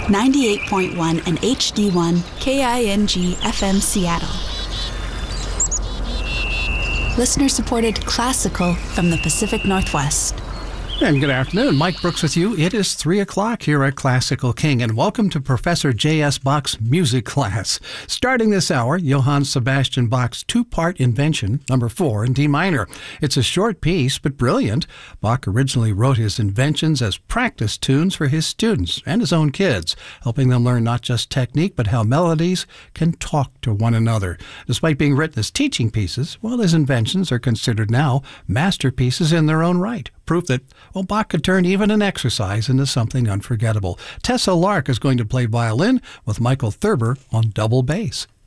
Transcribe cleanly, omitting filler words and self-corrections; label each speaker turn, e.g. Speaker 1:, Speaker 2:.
Speaker 1: 98.1 and HD1 KING FM Seattle. Listener-supported classical from the Pacific Northwest.
Speaker 2: And good afternoon. Mike Brooks with you. It is 3 o'clock here at Classical King, and welcome to Professor J.S. Bach's music class. Starting this hour, Johann Sebastian Bach's two-part Invention, number 4 in D minor. It's a short piece, but brilliant. Bach originally wrote his inventions as practice tunes for his students and his own kids, helping them learn not just technique, but how melodies can talk to one another. Despite being written as teaching pieces, his inventions are considered now masterpieces in their own right. Proof that, Bach could turn even an exercise into something unforgettable. Tessa Lark is going to play violin with Michael Thurber on double bass.